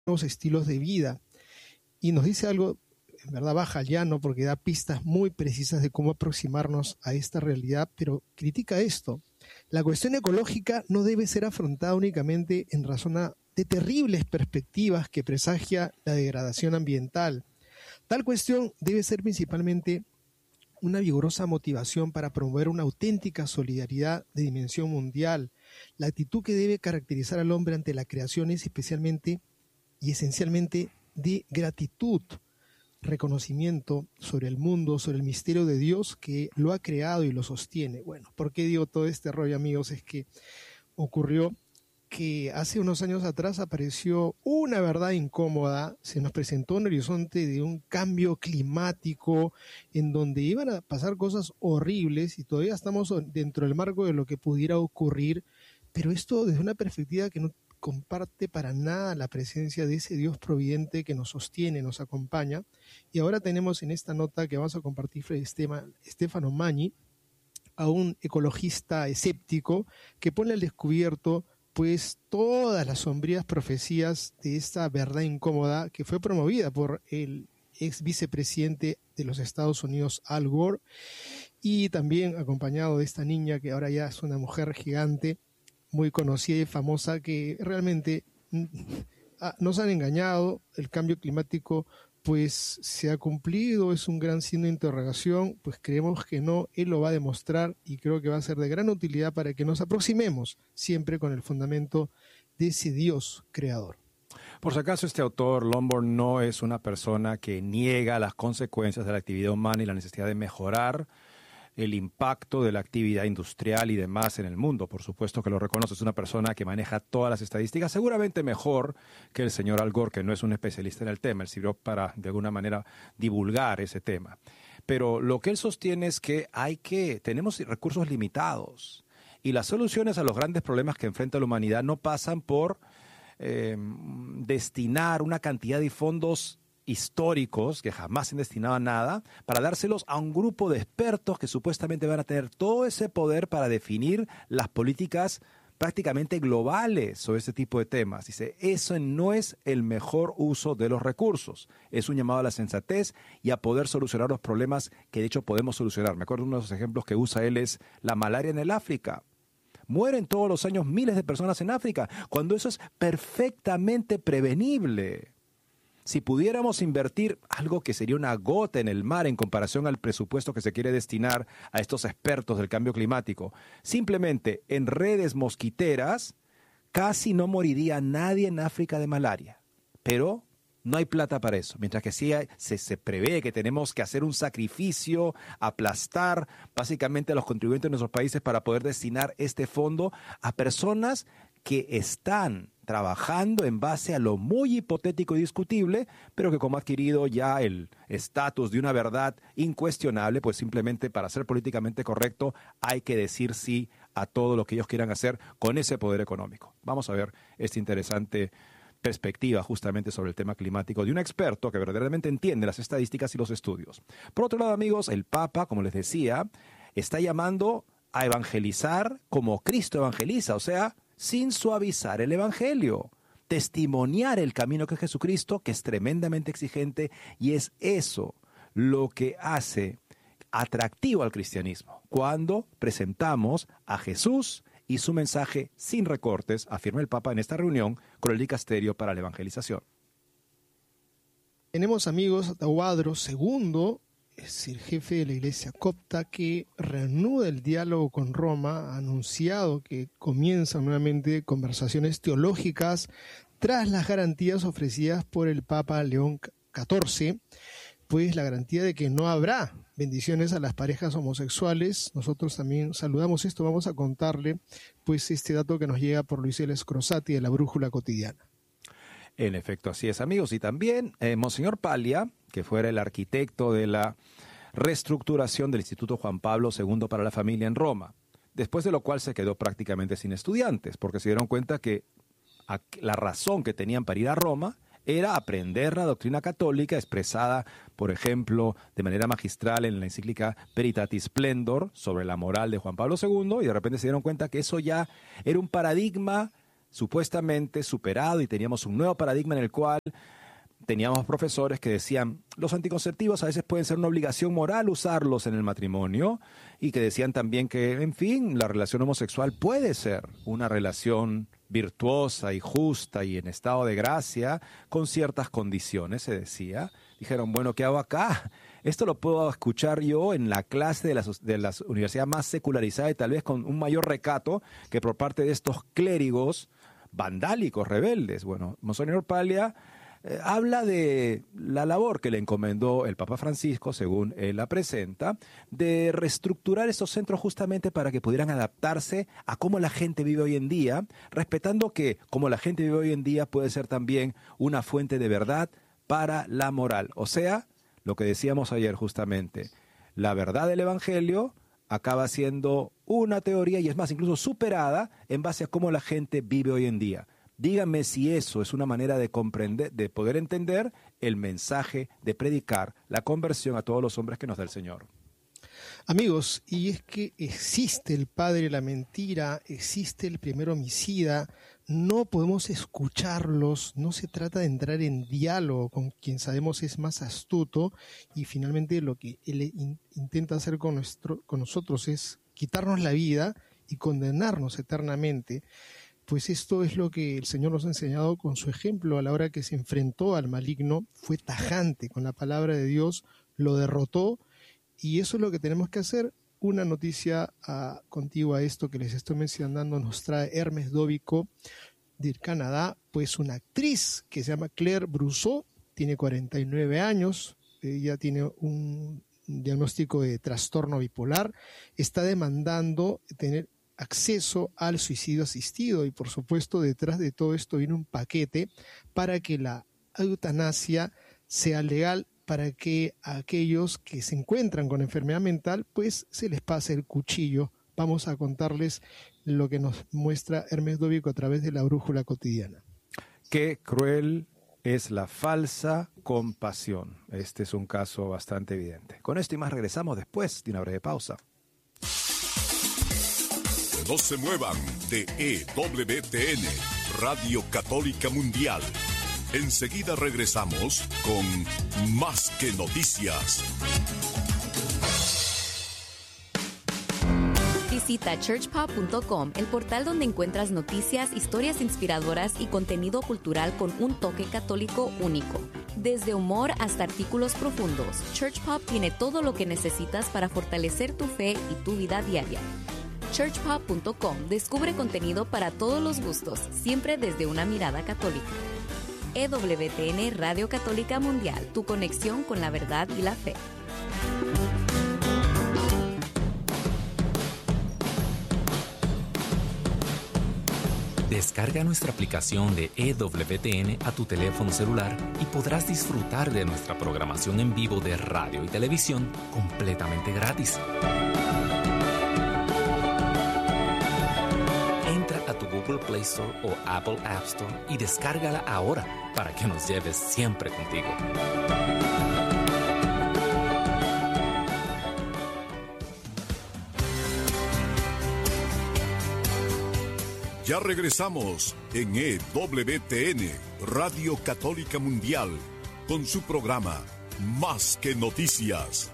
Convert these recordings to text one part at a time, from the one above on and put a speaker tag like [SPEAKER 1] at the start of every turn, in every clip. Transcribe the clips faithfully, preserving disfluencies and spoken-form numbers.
[SPEAKER 1] nuevos estilos de vida. Y nos dice algo, en verdad baja al llano, porque da pistas muy precisas de cómo aproximarnos a esta realidad, pero critica esto. La cuestión ecológica no debe ser afrontada únicamente en razón de terribles perspectivas que presagia la degradación ambiental. Tal cuestión debe ser principalmente una vigorosa motivación para promover una auténtica solidaridad de dimensión mundial. La actitud que debe caracterizar al hombre ante la creación es especialmente y esencialmente de gratitud, reconocimiento sobre el mundo, sobre el misterio de Dios que lo ha creado y lo sostiene. Bueno, ¿por qué digo todo este rollo, amigos? Es que ocurrió que hace unos años atrás apareció una verdad incómoda, se nos presentó un horizonte de un cambio climático en donde iban a pasar cosas horribles y todavía estamos dentro del marco de lo que pudiera ocurrir, pero esto desde una perspectiva que no comparte para nada la presencia de ese Dios providente que nos sostiene, nos acompaña. Y ahora tenemos en esta nota que vamos a compartir Stefano Magni, a un ecologista escéptico que pone al descubierto pues todas las sombrías profecías de esta verdad incómoda que fue promovida por el ex vicepresidente de los Estados Unidos, Al Gore, y también acompañado de esta niña que ahora ya es una mujer gigante, muy conocida y famosa, que realmente nos han engañado. El cambio climático pues se ha cumplido, es un gran signo de interrogación, pues creemos que no, él lo va a demostrar y creo que va a ser de gran utilidad para que nos aproximemos siempre con el fundamento de ese Dios creador.
[SPEAKER 2] Por si acaso, este autor, Lombard, no es una persona que niega las consecuencias de la actividad humana y la necesidad de mejorar el impacto de la actividad industrial y demás en el mundo. Por supuesto que lo reconoce, es una persona que maneja todas las estadísticas, seguramente mejor que el señor Al Gore, que no es un especialista en el tema. Él sirvió para, de alguna manera, divulgar ese tema. Pero lo que él sostiene es que hay que, tenemos recursos limitados y las soluciones a los grandes problemas que enfrenta la humanidad no pasan por eh, destinar una cantidad de fondos históricos que jamás se han destinado a nada para dárselos a un grupo de expertos que supuestamente van a tener todo ese poder para definir las políticas prácticamente globales sobre este tipo de temas. Dice, eso no es el mejor uso de los recursos. Es un llamado a la sensatez y a poder solucionar los problemas que de hecho podemos solucionar. Me acuerdo uno de los ejemplos que usa él es la malaria en el África. Mueren todos los años miles de personas en África, cuando eso es perfectamente prevenible. Si pudiéramos invertir algo que sería una gota en el mar en comparación al presupuesto que se quiere destinar a estos expertos del cambio climático, simplemente en redes mosquiteras, casi no moriría nadie en África de malaria. Pero no hay plata para eso, mientras que sí hay, se, se prevé que tenemos que hacer un sacrificio, aplastar básicamente a los contribuyentes de nuestros países para poder destinar este fondo a personas que están trabajando en base a lo muy hipotético y discutible, pero que como ha adquirido ya el estatus de una verdad incuestionable, pues simplemente para ser políticamente correcto hay que decir sí a todo lo que ellos quieran hacer con ese poder económico. Vamos a ver esta interesante perspectiva justamente sobre el tema climático de un experto que verdaderamente entiende las estadísticas y los estudios. Por otro lado, amigos, el Papa, como les decía, está llamando a evangelizar como Cristo evangeliza, o sea, sin suavizar el evangelio, testimoniar el camino que es Jesucristo, que es tremendamente exigente, y es eso lo que hace atractivo al cristianismo, cuando presentamos a Jesús y su mensaje sin recortes, afirma el Papa en esta reunión con el Dicasterio para la Evangelización.
[SPEAKER 1] Tenemos, amigos, a Tahuadro segundo, es el jefe de la iglesia copta, que reanuda el diálogo con Roma, ha anunciado que comienzan nuevamente conversaciones teológicas tras las garantías ofrecidas por el Papa León catorce, pues la garantía de que no habrá bendiciones a las parejas homosexuales. Nosotros también saludamos esto, vamos a contarle pues este dato que nos llega por Luis L. Scrosati de la Brújula Cotidiana.
[SPEAKER 2] En efecto, así es, amigos. Y también eh, Monseñor Paglia, que fuera el arquitecto de la reestructuración del Instituto Juan Pablo segundo para la Familia en Roma, después de lo cual se quedó prácticamente sin estudiantes, porque se dieron cuenta que la razón que tenían para ir a Roma era aprender la doctrina católica expresada, por ejemplo, de manera magistral en la encíclica Veritatis Splendor sobre la moral de Juan Pablo segundo, y de repente se dieron cuenta que eso ya era un paradigma supuestamente superado y teníamos un nuevo paradigma en el cual teníamos profesores que decían los anticonceptivos a veces pueden ser una obligación moral usarlos en el matrimonio y que decían también que, en fin, la relación homosexual puede ser una relación virtuosa y justa y en estado de gracia con ciertas condiciones, se decía. Dijeron, bueno, ¿qué hago acá? Esto lo puedo escuchar yo en la clase de la, de la universidad más secularizada y tal vez con un mayor recato que por parte de estos clérigos vandálicos, rebeldes. Bueno, Monseñor Paglia Eh, habla de la labor que le encomendó el Papa Francisco, según él la presenta, de reestructurar estos centros justamente para que pudieran adaptarse a cómo la gente vive hoy en día, respetando que como la gente vive hoy en día puede ser también una fuente de verdad para la moral. O sea, lo que decíamos ayer justamente, la verdad del Evangelio acaba siendo una teoría y es más, incluso superada en base a cómo la gente vive hoy en día. Díganme si eso es una manera de comprender, de poder entender el mensaje de predicar la conversión a todos los hombres que nos da el Señor.
[SPEAKER 1] Amigos, y es que existe el padre de la mentira, existe el primer homicida, no podemos escucharlos, no se trata de entrar en diálogo con quien sabemos es más astuto y finalmente lo que él in, intenta hacer con, nuestro, con nosotros es quitarnos la vida y condenarnos eternamente. Pues esto es lo que el Señor nos ha enseñado con su ejemplo a la hora que se enfrentó al maligno, fue tajante con la palabra de Dios, lo derrotó y eso es lo que tenemos que hacer. Una noticia uh, contigua a esto que les estoy mencionando nos trae Hermes Dóbico de Canadá, pues una actriz que se llama Claire Brousseau, tiene cuarenta y nueve años, ella tiene un diagnóstico de trastorno bipolar, está demandando tener acceso al suicidio asistido y por supuesto detrás de todo esto viene un paquete para que la eutanasia sea legal, para que a aquellos que se encuentran con enfermedad mental pues se les pase el cuchillo. Vamos a contarles lo que nos muestra Hermes Dóbico a través de la brújula cotidiana.
[SPEAKER 2] Qué cruel es la falsa compasión. Este es un caso bastante evidente. Con esto y más regresamos después de una breve pausa.
[SPEAKER 3] No se muevan de E W T N, Radio Católica Mundial. Enseguida regresamos con Más que Noticias.
[SPEAKER 4] Visita church pop punto com, el portal donde encuentras noticias, historias inspiradoras y contenido cultural con un toque católico único. Desde humor hasta artículos profundos, Church Pop tiene todo lo que necesitas para fortalecer tu fe y tu vida diaria. church pop punto com descubre contenido para todos los gustos, siempre desde una mirada católica. E W T N Radio Católica Mundial, tu conexión con la verdad y la fe.
[SPEAKER 5] Descarga nuestra aplicación de E W T N a tu teléfono celular y podrás disfrutar de nuestra programación en vivo de radio y televisión completamente gratis. Entra a tu Google Play Store o Apple App Store y descárgala ahora para que nos lleves siempre contigo.
[SPEAKER 3] Ya regresamos en E W T N, Radio Católica Mundial, con su programa Más que Noticias.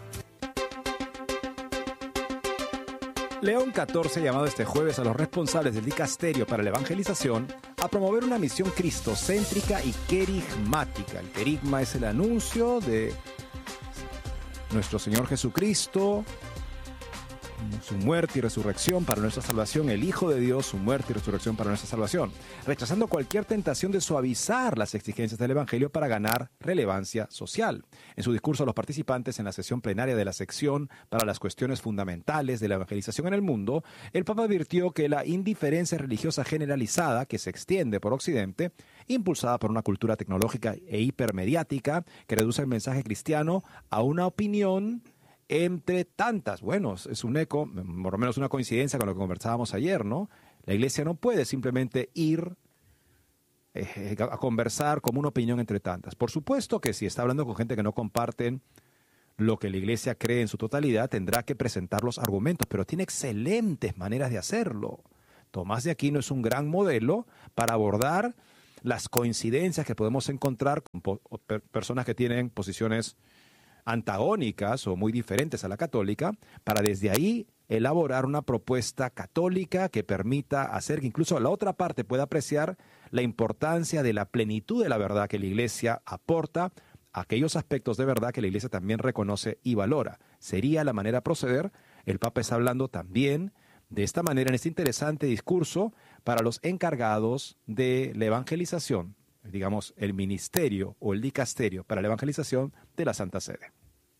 [SPEAKER 2] León catorce ha llamado este jueves a los responsables del dicasterio para la evangelización a promover una misión cristocéntrica y querigmática. El querigma es el anuncio de nuestro Señor Jesucristo, su muerte y resurrección para nuestra salvación, el Hijo de Dios, su muerte y resurrección para nuestra salvación, rechazando cualquier tentación de suavizar las exigencias del Evangelio para ganar relevancia social. En su discurso a los participantes en la sesión plenaria de la sección para las cuestiones fundamentales de la evangelización en el mundo, el Papa advirtió que la indiferencia religiosa generalizada que se extiende por Occidente, impulsada por una cultura tecnológica e hipermediática que reduce el mensaje cristiano a una opinión entre tantas. Bueno, es un eco, por lo menos una coincidencia con lo que conversábamos ayer, ¿no? La iglesia no puede simplemente ir eh, a conversar como una opinión entre tantas. Por supuesto que si está hablando con gente que no comparten lo que la iglesia cree en su totalidad, tendrá que presentar los argumentos, pero tiene excelentes maneras de hacerlo. Tomás de Aquino es un gran modelo para abordar las coincidencias que podemos encontrar con po- per- personas que tienen posiciones antagónicas o muy diferentes a la católica, para desde ahí elaborar una propuesta católica que permita hacer que incluso la otra parte pueda apreciar la importancia de la plenitud de la verdad que la Iglesia aporta, aquellos aspectos de verdad que la Iglesia también reconoce y valora. Sería la manera de proceder. El Papa está hablando también de esta manera en este interesante discurso para los encargados de la evangelización, digamos, el ministerio o el dicasterio para la evangelización de la Santa Sede.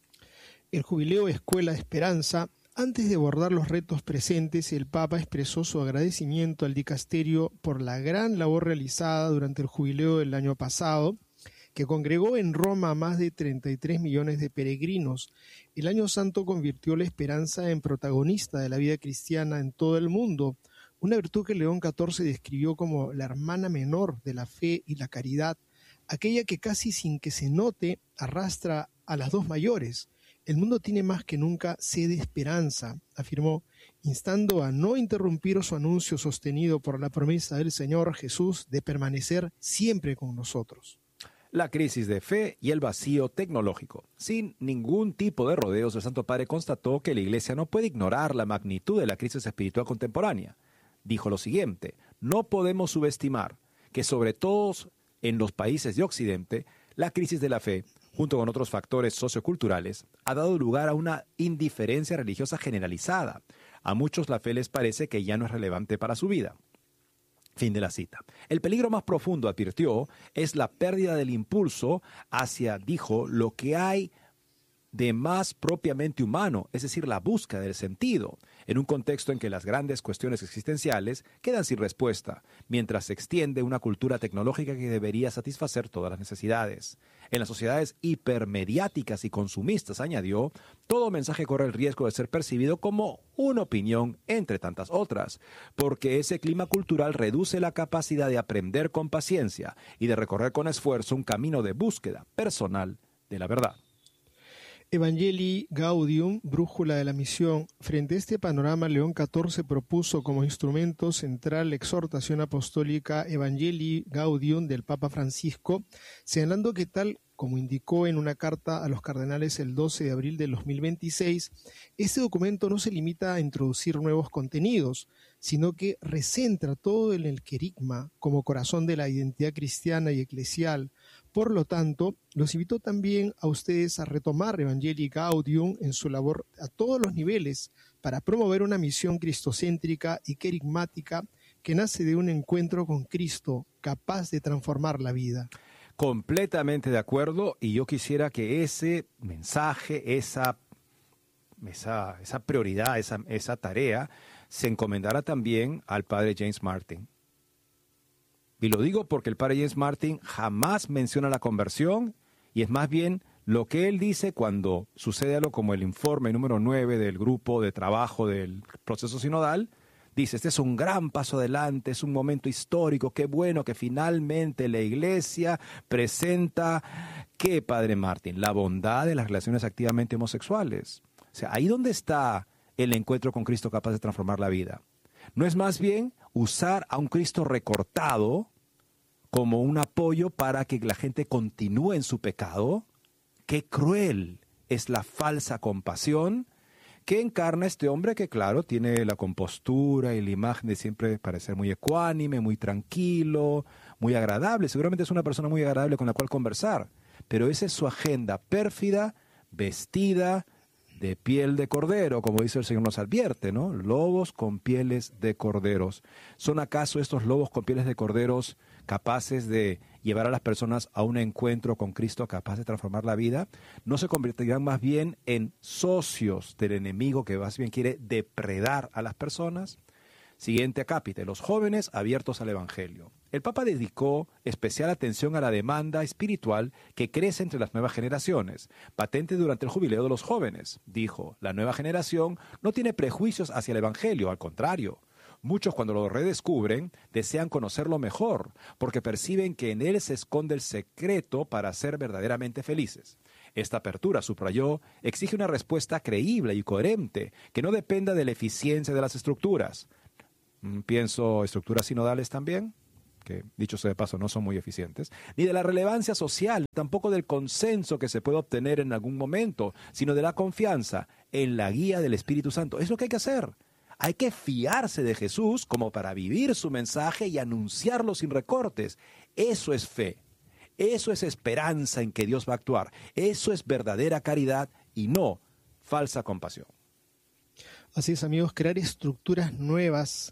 [SPEAKER 1] El jubileo Escuela de Esperanza. Antes de abordar los retos presentes, el Papa expresó su agradecimiento al dicasterio por la gran labor realizada durante el jubileo del año pasado, que congregó en Roma a más de treinta y tres millones de peregrinos. El Año Santo convirtió la esperanza en protagonista de la vida cristiana en todo el mundo, una virtud que León catorce describió como la hermana menor de la fe y la caridad, aquella que casi sin que se note arrastra a las dos mayores. El mundo tiene más que nunca sed de esperanza, afirmó, instando a no interrumpir su anuncio sostenido por la promesa del Señor Jesús de permanecer siempre con nosotros.
[SPEAKER 2] La crisis de fe y el vacío tecnológico. Sin ningún tipo de rodeos, el Santo Padre constató que la Iglesia no puede ignorar la magnitud de la crisis espiritual contemporánea. Dijo lo siguiente: no podemos subestimar que sobre todo en los países de Occidente, la crisis de la fe, junto con otros factores socioculturales, ha dado lugar a una indiferencia religiosa generalizada. A muchos la fe les parece que ya no es relevante para su vida. Fin de la cita. El peligro más profundo, advirtió, es la pérdida del impulso hacia, dijo, lo que hay de más propiamente humano, es decir, la búsqueda del sentido, en un contexto en que las grandes cuestiones existenciales quedan sin respuesta, mientras se extiende una cultura tecnológica que debería satisfacer todas las necesidades. En las sociedades hipermediáticas y consumistas, añadió, todo mensaje corre el riesgo de ser percibido como una opinión entre tantas otras, porque ese clima cultural reduce la capacidad de aprender con paciencia y de recorrer con esfuerzo un camino de búsqueda personal de la verdad.
[SPEAKER 1] Evangelii Gaudium, brújula de la misión. Frente a este panorama, León catorce propuso como instrumento central la exhortación apostólica Evangelii Gaudium del Papa Francisco, señalando que tal como indicó en una carta a los cardenales el doce de abril de dos mil veintiséis, este documento no se limita a introducir nuevos contenidos, sino que recentra todo en el querigma como corazón de la identidad cristiana y eclesial. Por lo tanto, los invito también a ustedes a retomar Evangelii Gaudium en su labor a todos los niveles para promover una misión cristocéntrica y querigmática que nace de un encuentro con Cristo capaz de transformar la vida.
[SPEAKER 2] Completamente de acuerdo, y yo quisiera que ese mensaje, esa, esa, esa prioridad, esa, esa tarea, se encomendara también al padre James Martin. Y lo digo porque el padre James Martin jamás menciona la conversión, y es más bien lo que él dice cuando sucede algo como el informe número nueve del grupo de trabajo del proceso sinodal. Dice, este es un gran paso adelante, es un momento histórico, qué bueno que finalmente la Iglesia presenta, ¿qué, padre Martin? La bondad de las relaciones activamente homosexuales. O sea, ahí donde está el encuentro con Cristo capaz de transformar la vida. ¿No es más bien usar a un Cristo recortado como un apoyo para que la gente continúe en su pecado? ¡Qué cruel es la falsa compasión que encarna este hombre que, claro, tiene la compostura y la imagen de siempre parecer muy ecuánime, muy tranquilo, muy agradable? Seguramente es una persona muy agradable con la cual conversar, pero esa es su agenda pérfida, vestida de piel de cordero, como dice el Señor, nos advierte, ¿no? Lobos con pieles de corderos. ¿Son acaso estos lobos con pieles de corderos capaces de llevar a las personas a un encuentro con Cristo capaz de transformar la vida? ¿No se convertirán más bien en socios del enemigo que más bien quiere depredar a las personas? Siguiente acápite, los jóvenes abiertos al Evangelio. El Papa dedicó especial atención a la demanda espiritual que crece entre las nuevas generaciones, patente durante el jubileo de los jóvenes. Dijo, la nueva generación no tiene prejuicios hacia el Evangelio, al contrario. Muchos, cuando lo redescubren, desean conocerlo mejor, porque perciben que en él se esconde el secreto para ser verdaderamente felices. Esta apertura, subrayó, exige una respuesta creíble y coherente, que no dependa de la eficiencia de las estructuras. pienso estructuras sinodales también, que dicho sea de paso no son muy eficientes, ni de la relevancia social, tampoco del consenso que se puede obtener en algún momento, sino de la confianza en la guía del Espíritu Santo. Es lo que hay que hacer. Hay que fiarse de Jesús como para vivir su mensaje y anunciarlo sin recortes. Eso es fe. Eso es esperanza en que Dios va a actuar. Eso es verdadera caridad y no falsa compasión.
[SPEAKER 1] Así es, amigos, crear estructuras nuevas,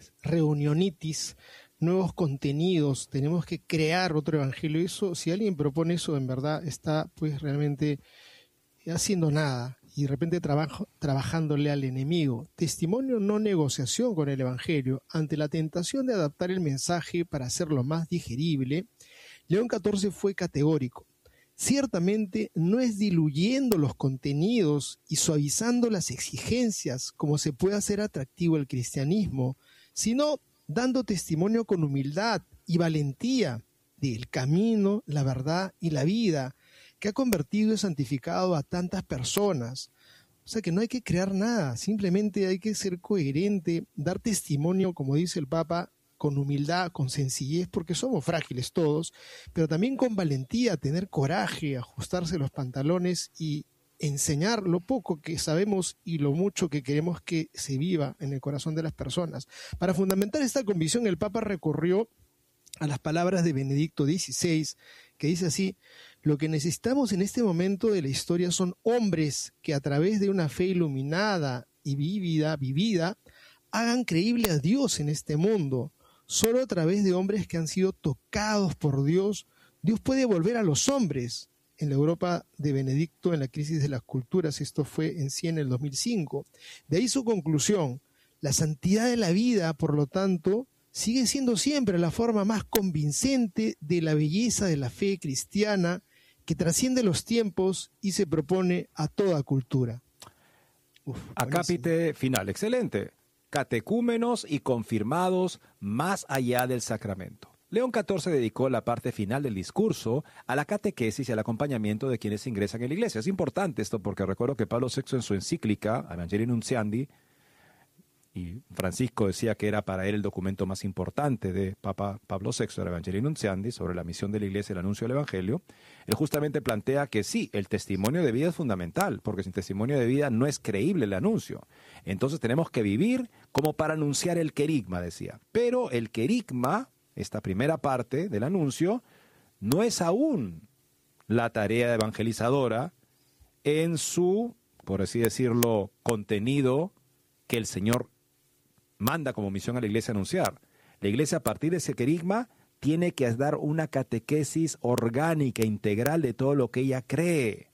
[SPEAKER 1] reunionitis, nuevos contenidos. Tenemos que crear otro evangelio. Eso, si alguien propone eso, en verdad está pues realmente haciendo nada y de repente trabajo, trabajándole al enemigo. Testimonio, no negociación con el evangelio. Ante la tentación de adaptar el mensaje para hacerlo más digerible, León catorce fue categórico. Ciertamente no es diluyendo los contenidos y suavizando las exigencias como se puede hacer atractivo el cristianismo, sino dando testimonio con humildad y valentía del camino, la verdad y la vida que ha convertido y santificado a tantas personas. O sea que no hay que crear nada, simplemente hay que ser coherente, dar testimonio, como dice el Papa, con humildad, con sencillez, porque somos frágiles todos, pero también con valentía, tener coraje, ajustarse los pantalones y enseñar lo poco que sabemos y lo mucho que queremos que se viva en el corazón de las personas. Para fundamentar esta convicción, el Papa recurrió a las palabras de Benedicto dieciséis, que dice así: lo que necesitamos en este momento de la historia son hombres que a través de una fe iluminada y vívida, vivida, hagan creíble a Dios en este mundo. Solo a través de hombres que han sido tocados por Dios, Dios puede volver a los hombres. En la Europa de Benedicto, en la crisis de las culturas, esto fue en sí en el dos mil cinco. De ahí su conclusión: la santidad de la vida, por lo tanto, sigue siendo siempre la forma más convincente de la belleza de la fe cristiana que trasciende los tiempos y se propone a toda cultura. Uf,
[SPEAKER 2] Acápite final, excelente. Catecúmenos y confirmados más allá del sacramento. León catorce dedicó la parte final del discurso a la catequesis y al acompañamiento de quienes ingresan en la iglesia. Es importante esto porque recuerdo que Pablo sexto en su encíclica, Evangelii Nuntiandi, y Francisco decía que era para él el documento más importante de Papa Pablo sexto, el Evangelii Nuntiandi, sobre la misión de la iglesia y el anuncio del evangelio. Él justamente plantea que sí, el testimonio de vida es fundamental, porque sin testimonio de vida no es creíble el anuncio. Entonces tenemos que vivir como para anunciar el querigma, decía. Pero el querigma, esta primera parte del anuncio, no es aún la tarea evangelizadora en su, por así decirlo, contenido que el Señor manda como misión a la iglesia anunciar. La iglesia, a partir de ese querigma, tiene que dar una catequesis orgánica, integral de todo lo que ella cree.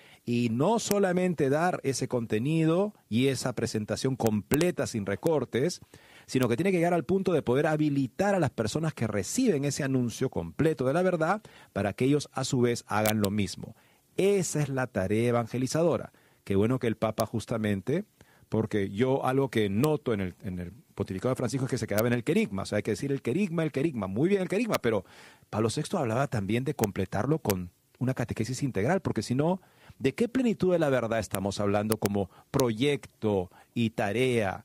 [SPEAKER 2] Y no solamente dar ese contenido y esa presentación completa sin recortes, sino que tiene que llegar al punto de poder habilitar a las personas que reciben ese anuncio completo de la verdad para que ellos a su vez hagan lo mismo. Esa es la tarea evangelizadora. Qué bueno que el Papa justamente, porque yo algo que noto en el, en el pontificado de Francisco es que se quedaba en el querigma, o sea, hay que decir el querigma, el querigma, muy bien el querigma, pero Pablo sexto hablaba también de completarlo con una catequesis integral, porque si no, ¿de qué plenitud de la verdad estamos hablando como proyecto y tarea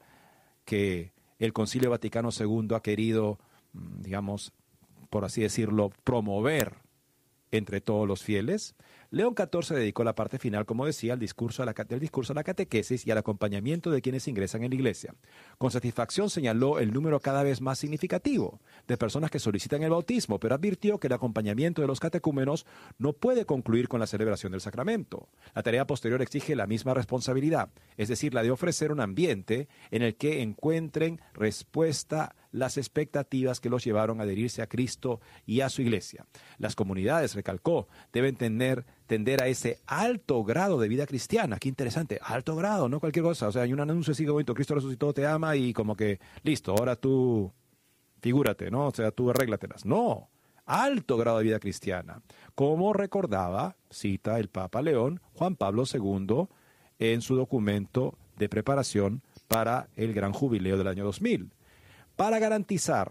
[SPEAKER 2] que el Concilio Vaticano segundo ha querido, digamos, por así decirlo, promover entre todos los fieles? León catorce dedicó la parte final, como decía, al discurso a la, del discurso a la catequesis y al acompañamiento de quienes ingresan en la iglesia. Con satisfacción señaló el número cada vez más significativo de personas que solicitan el bautismo, pero advirtió que el acompañamiento de los catecúmenos no puede concluir con la celebración del sacramento. La tarea posterior exige la misma responsabilidad, es decir, la de ofrecer un ambiente en el que encuentren respuesta las expectativas que los llevaron a adherirse a Cristo y a su iglesia. Las comunidades, recalcó, deben tener, tender a ese alto grado de vida cristiana. Qué interesante, alto grado, no cualquier cosa. O sea, hay un anuncio así, bonito, Cristo resucitó, te ama, y como que, listo, ahora tú figúrate, ¿no? O sea, tú arréglatelas. No, alto grado de vida cristiana. Como recordaba, cita el Papa León, Juan Pablo segundo, en su documento de preparación para el gran jubileo del año dos mil. Para garantizar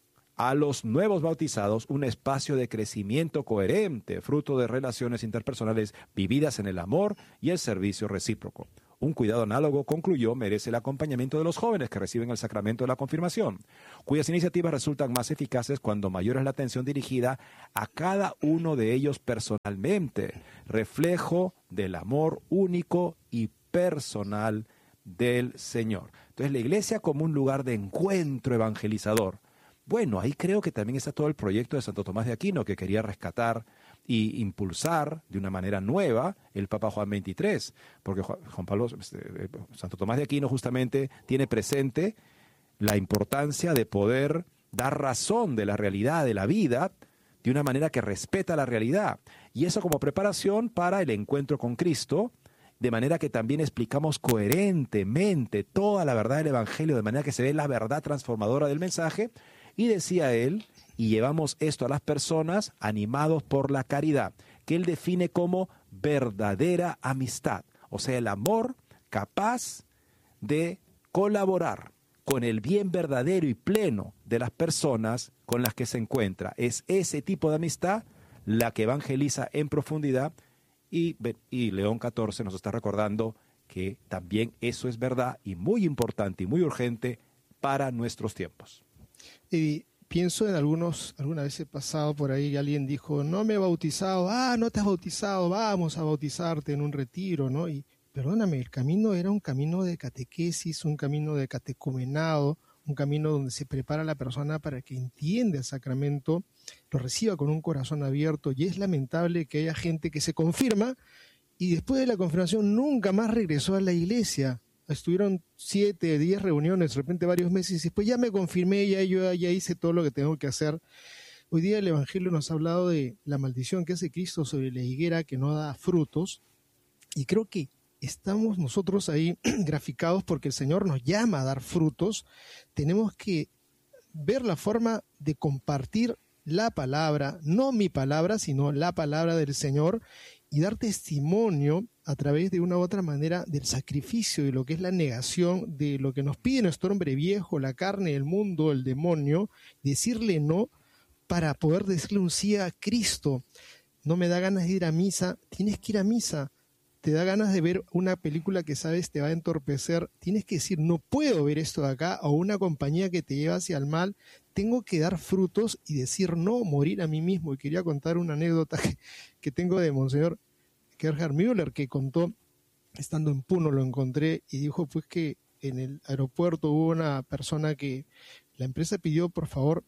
[SPEAKER 2] a los nuevos bautizados un espacio de crecimiento coherente, fruto de relaciones interpersonales vividas en el amor y el servicio recíproco. Un cuidado análogo, concluyó, merece el acompañamiento de los jóvenes que reciben el sacramento de la confirmación, cuyas iniciativas resultan más eficaces cuando mayor es la atención dirigida a cada uno de ellos personalmente, reflejo del amor único y personal del Señor. Entonces, la iglesia como un lugar de encuentro evangelizador. Bueno, ahí creo que también está todo el proyecto de Santo Tomás de Aquino, que quería rescatar y impulsar de una manera nueva el Papa Juan veintitrés, porque Juan Pablo, Santo Tomás de Aquino justamente tiene presente la importancia de poder dar razón de la realidad de la vida de una manera que respeta la realidad, y eso como preparación para el encuentro con Cristo, de manera que también explicamos coherentemente toda la verdad del Evangelio, de manera que se ve la verdad transformadora del mensaje. Y decía él, y llevamos esto a las personas animados por la caridad, que él define como verdadera amistad, o sea, el amor capaz de colaborar con el bien verdadero y pleno de las personas con las que se encuentra. Es ese tipo de amistad la que evangeliza en profundidad, y, y León catorce nos está recordando que también eso es verdad y muy importante y muy urgente para nuestros tiempos.
[SPEAKER 1] Y pienso en algunos, alguna vez he pasado por ahí y alguien dijo, no me he bautizado, ah, no te has bautizado, vamos a bautizarte en un retiro, ¿no? Y perdóname, el camino era un camino de catequesis, un camino de catecumenado, un camino donde se prepara a la persona para que entienda el sacramento, lo reciba con un corazón abierto, y es lamentable que haya gente que se confirma y después de la confirmación nunca más regresó a la iglesia. Estuvieron siete, diez reuniones, de repente varios meses, y después ya me confirmé, ya yo ya hice todo lo que tengo que hacer. Hoy día el Evangelio nos ha hablado de la maldición que hace Cristo sobre la higuera que no da frutos, y creo que estamos nosotros ahí graficados porque el Señor nos llama a dar frutos. Tenemos que ver la forma de compartir la palabra, no mi palabra, sino la palabra del Señor, y dar testimonio a través de una u otra manera del sacrificio, de lo que es la negación, de lo que nos pide nuestro hombre viejo, la carne, el mundo, el demonio, decirle no para poder decirle un sí a Cristo. No me da ganas de ir a misa, tienes que ir a misa. Te da ganas de ver una película que sabes te va a entorpecer, tienes que decir, no puedo ver esto de acá, o una compañía que te lleva hacia el mal, tengo que dar frutos y decir no, morir a mí mismo. Y quería contar una anécdota que, que tengo de Monseñor Gerhard Müller, que contó, estando en Puno lo encontré, y dijo pues que en el aeropuerto hubo una persona que la empresa pidió por favor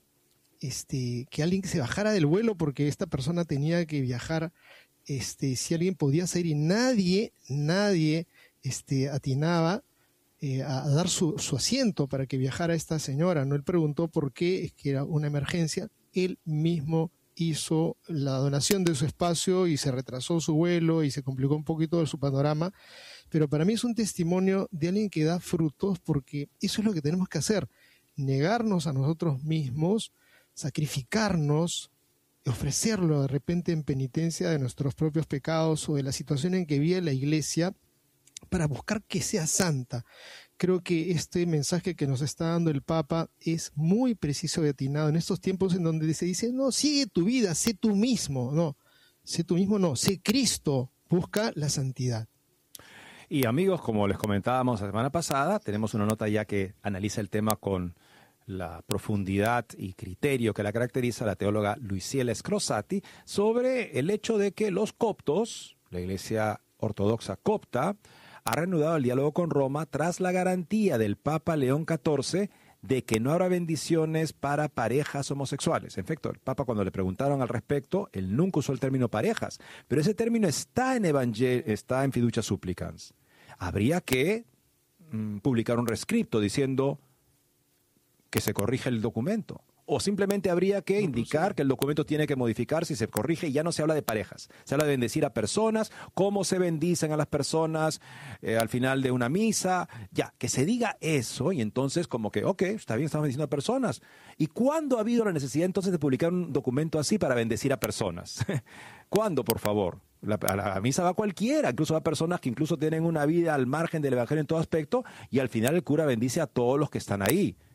[SPEAKER 1] este, que alguien se bajara del vuelo porque esta persona tenía que viajar. Este, si alguien podía salir, y nadie, nadie este, atinaba eh, a, a dar su, su asiento para que viajara esta señora, ¿no? Él preguntó por qué, es que era una emergencia. Él mismo hizo la donación de su espacio y se retrasó su vuelo y se complicó un poquito de su panorama, pero para mí es un testimonio de alguien que da frutos, porque eso es lo que tenemos que hacer, negarnos a nosotros mismos, sacrificarnos, ofrecerlo de repente en penitencia de nuestros propios pecados o de la situación en que vive la iglesia, para buscar que sea santa. Creo que este mensaje que nos está dando el Papa es muy preciso y atinado en estos tiempos en donde se dice, no, sigue tu vida, sé tú mismo. No, sé tú mismo, no, sé Cristo, busca la santidad.
[SPEAKER 2] Y amigos, como les comentábamos la semana pasada, tenemos una nota ya que analiza el tema con la profundidad y criterio que la caracteriza, la teóloga Luisiela Scrosati, sobre el hecho de que los coptos, la iglesia ortodoxa copta, ha reanudado el diálogo con Roma tras la garantía del Papa León catorce de que no habrá bendiciones para parejas homosexuales. En efecto, el Papa, cuando le preguntaron al respecto, él nunca usó el término parejas, pero ese término está en Evangel- está en Fiducia Supplicans. Habría que mm, publicar un rescripto diciendo que se corrija el documento, o simplemente habría que indicar que el documento tiene que modificarse y se corrige, y ya no se habla de parejas, se habla de bendecir a personas, cómo se bendicen a las personas eh, al final de una misa, ya, que se diga eso, y entonces como que, ok, está bien, estamos bendiciendo a personas. ¿Y cuándo ha habido la necesidad entonces de publicar un documento así para bendecir a personas? ¿Cuándo, por favor? La, a la misa va cualquiera, incluso va personas que incluso tienen una vida al margen del evangelio en todo aspecto, y al final el cura bendice a todos los que están ahí.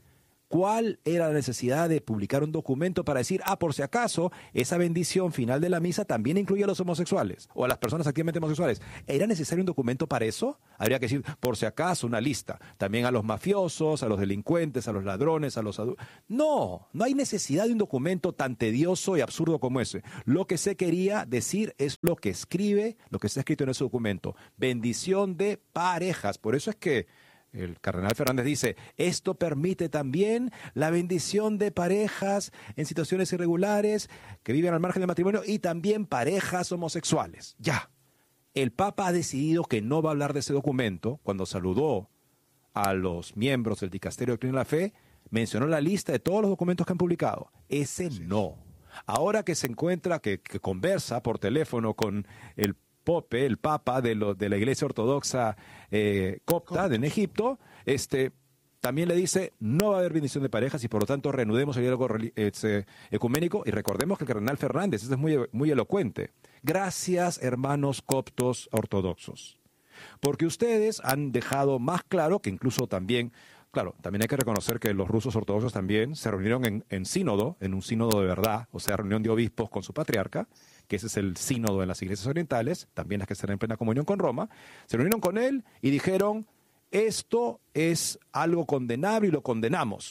[SPEAKER 2] ¿Cuál era la necesidad de publicar un documento para decir, ah, por si acaso, esa bendición final de la misa también incluye a los homosexuales o a las personas activamente homosexuales? ¿Era necesario un documento para eso? Habría que decir, por si acaso, una lista. También a los mafiosos, a los delincuentes, a los ladrones, a los adultos. No, no hay necesidad de un documento tan tedioso y absurdo como ese. Lo que se quería decir es lo que escribe, lo que está escrito en ese documento. Bendición de parejas. Por eso es que el cardenal Fernández dice, esto permite también la bendición de parejas en situaciones irregulares que viven al margen del matrimonio y también parejas homosexuales. Ya, el Papa ha decidido que no va a hablar de ese documento. Cuando saludó a los miembros del Dicasterio de Doctrina de la Fe, mencionó la lista de todos los documentos que han publicado. Ese no. Ahora que se encuentra, que, que conversa por teléfono con el Pope, el Papa de, lo, de la Iglesia Ortodoxa eh, copta en Egipto, este, también le dice, no va a haber bendición de parejas y por lo tanto reanudemos el diálogo eh, ecuménico. Y recordemos que el cardenal Fernández, este es muy, muy elocuente. Gracias, hermanos coptos ortodoxos, porque ustedes han dejado más claro que incluso también, claro, también hay que reconocer que los rusos ortodoxos también se reunieron en, en sínodo, en un sínodo de verdad, o sea, reunión de obispos con su patriarca, que ese es el sínodo en las iglesias orientales, también las que están en plena comunión con Roma, se reunieron con él y dijeron, esto es algo condenable y lo condenamos.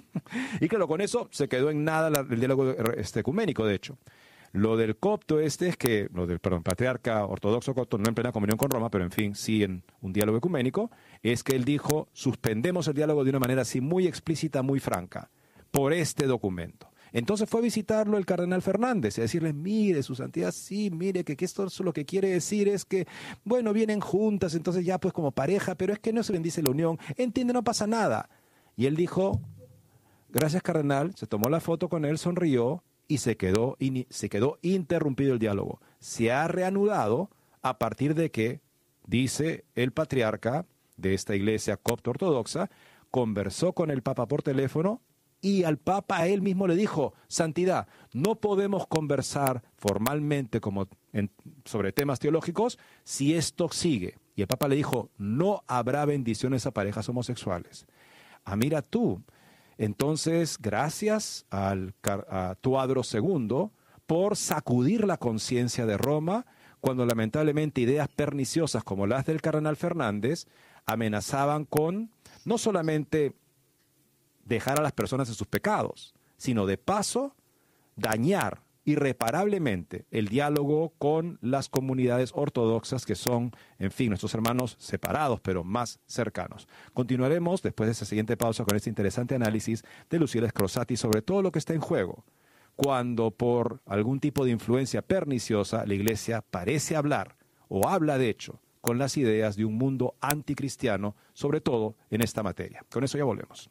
[SPEAKER 2] Y claro, con eso se quedó en nada el diálogo este, ecuménico, de hecho. Lo del copto este es que, lo del, perdón, patriarca ortodoxo copto, no en plena comunión con Roma, pero en fin, sí en un diálogo ecuménico, es que él dijo, suspendemos el diálogo de una manera así muy explícita, muy franca, por este documento. Entonces fue a visitarlo el cardenal Fernández y a decirle, mire, su santidad, sí, mire, que, que esto lo que quiere decir es que, bueno, vienen juntas, entonces ya pues como pareja, pero es que no se bendice la unión, entiende, no pasa nada. Y él dijo, gracias cardenal, se tomó la foto con él, sonrió y se quedó, in, se quedó interrumpido el diálogo. Se ha reanudado a partir de que, dice el patriarca de esta iglesia copto ortodoxa, conversó con el Papa por teléfono. Y al Papa él mismo le dijo, santidad, no podemos conversar formalmente como en, sobre temas teológicos si esto sigue. Y el Papa le dijo, no habrá bendiciones a parejas homosexuales. Ah, mira tú. Entonces, gracias al a Tuadro segundo por sacudir la conciencia de Roma cuando lamentablemente ideas perniciosas como las del cardenal Fernández amenazaban con no solamente dejar a las personas en sus pecados, sino de paso dañar irreparablemente el diálogo con las comunidades ortodoxas que son, en fin, nuestros hermanos separados, pero más cercanos. Continuaremos después de esta siguiente pausa con este interesante análisis de Luciela Scrosati sobre todo lo que está en juego cuando por algún tipo de influencia perniciosa la Iglesia parece hablar, o habla de hecho, con las ideas de un mundo anticristiano, sobre todo en esta materia. Con eso ya volvemos.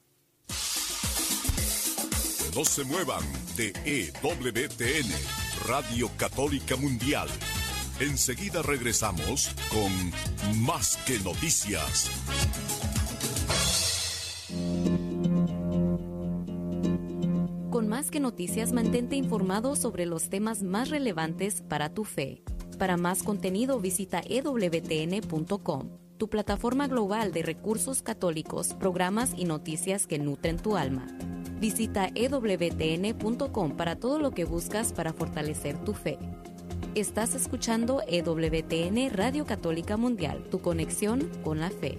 [SPEAKER 3] No se muevan de E W T N, Radio Católica Mundial. Enseguida regresamos con Más que Noticias.
[SPEAKER 4] Con Más que Noticias, mantente informado sobre los temas más relevantes para tu fe. Para más contenido, visita e w t n punto com, tu plataforma global de recursos católicos, programas y noticias que nutren tu alma. Visita e w t n punto com para todo lo que buscas para fortalecer tu fe. Estás escuchando E W T N Radio Católica Mundial, tu conexión con la fe.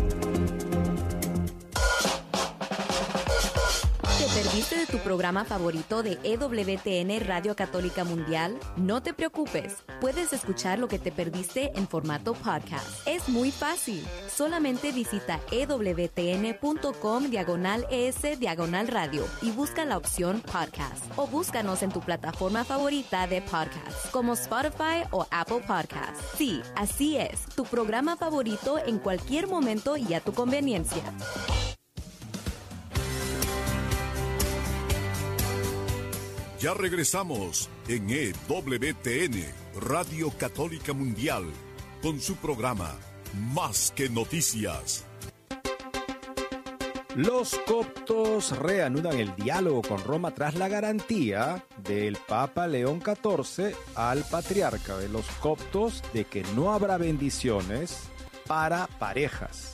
[SPEAKER 4] ¿Te perdiste de tu programa favorito de E W T N Radio Católica Mundial? No te preocupes, puedes escuchar lo que te perdiste en formato podcast. Es muy fácil. Solamente visita e w t n punto com diagonal es diagonal radio y busca la opción podcast. O búscanos en tu plataforma favorita de podcast, como Spotify o Apple Podcasts. Sí, así es, tu programa favorito en cualquier momento y a tu conveniencia.
[SPEAKER 3] Ya regresamos en E W T N, Radio Católica Mundial, con su programa Más que Noticias.
[SPEAKER 2] Los coptos reanudan el diálogo con Roma tras la garantía del Papa León catorce al patriarca de los coptos de que no habrá bendiciones para parejas.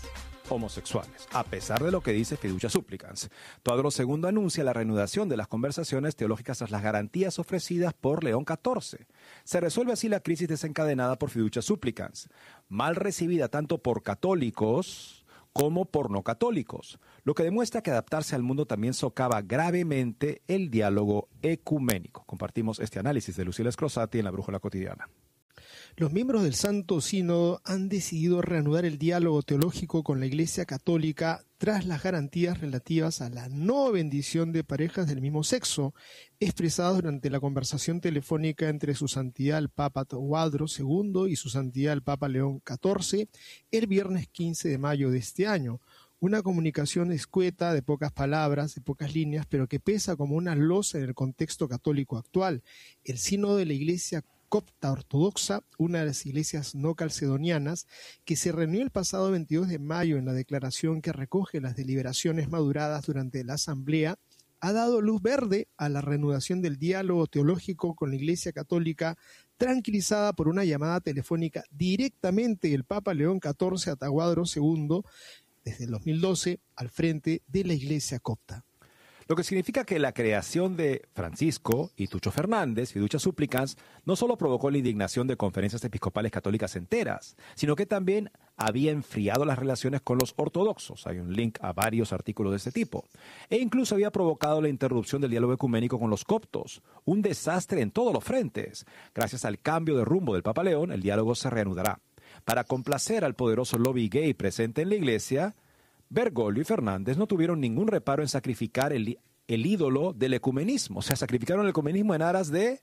[SPEAKER 2] homosexuales, a pesar de lo que dice Fiducia Supplicans. Tuadoro segundo anuncia la reanudación de las conversaciones teológicas tras las garantías ofrecidas por León catorce. Se resuelve así la crisis desencadenada por Fiducia Supplicans, mal recibida tanto por católicos como por no católicos, lo que demuestra que adaptarse al mundo también socava gravemente el diálogo ecuménico. Compartimos este análisis de Lucila Scrosati en La Brújula Cotidiana.
[SPEAKER 1] Los miembros del Santo Sínodo han decidido reanudar el diálogo teológico con la Iglesia Católica tras las garantías relativas a la no bendición de parejas del mismo sexo, expresadas durante la conversación telefónica entre su santidad el Papa Tahuadro segundo y su santidad el Papa León catorce el viernes quince de mayo de este año. Una comunicación escueta, de pocas palabras, de pocas líneas, pero que pesa como una losa en el contexto católico actual. El Sínodo de la Iglesia Copta Ortodoxa, una de las iglesias no calcedonianas, que se reunió el pasado veintidós de mayo en la declaración que recoge las deliberaciones maduradas durante la asamblea, ha dado luz verde a la reanudación del diálogo teológico con la Iglesia Católica, tranquilizada por una llamada telefónica directamente del Papa León catorce a Tahuadro segundo desde el dos mil doce al frente de la Iglesia Copta.
[SPEAKER 2] Lo que significa que la creación de Francisco y Tucho Fernández, Fiducia Supplicans, no solo provocó la indignación de conferencias episcopales católicas enteras, sino que también había enfriado las relaciones con los ortodoxos. Hay un link a varios artículos de este tipo. E incluso había provocado la interrupción del diálogo ecuménico con los coptos. Un desastre en todos los frentes. Gracias al cambio de rumbo del Papa León, el diálogo se reanudará. Para complacer al poderoso lobby gay presente en la iglesia, Bergoglio y Fernández no tuvieron ningún reparo en sacrificar el, el ídolo del ecumenismo. O sea, sacrificaron el ecumenismo en aras de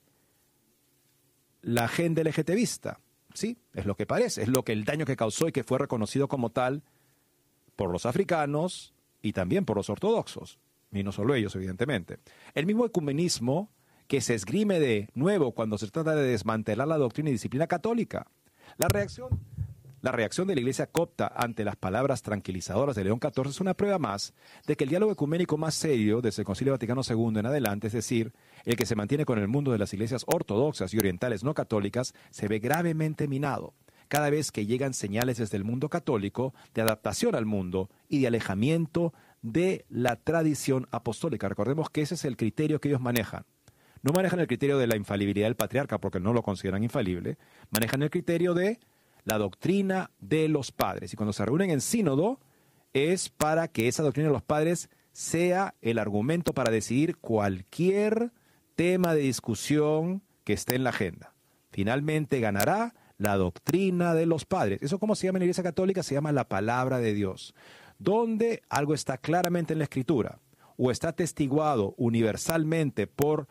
[SPEAKER 2] la agenda LGTBista. Sí, es lo que parece. Es lo que el daño que causó y que fue reconocido como tal por los africanos y también por los ortodoxos. Y no solo ellos, evidentemente. El mismo ecumenismo que se esgrime de nuevo cuando se trata de desmantelar la doctrina y disciplina católica. La reacción... La reacción de la Iglesia Copta ante las palabras tranquilizadoras de León catorce es una prueba más de que el diálogo ecuménico más serio desde el Concilio Vaticano segundo en adelante, es decir, el que se mantiene con el mundo de las iglesias ortodoxas y orientales no católicas, se ve gravemente minado cada vez que llegan señales desde el mundo católico de adaptación al mundo y de alejamiento de la tradición apostólica. Recordemos que ese es el criterio que ellos manejan. No manejan el criterio de la infalibilidad del patriarca porque no lo consideran infalible, manejan el criterio de la doctrina de los padres. Y cuando se reúnen en sínodo es para que esa doctrina de los padres sea el argumento para decidir cualquier tema de discusión que esté en la agenda. Finalmente ganará la doctrina de los padres. ¿Eso cómo se llama en la Iglesia Católica? Se llama la palabra de Dios. Donde algo está claramente en la Escritura o está atestiguado universalmente por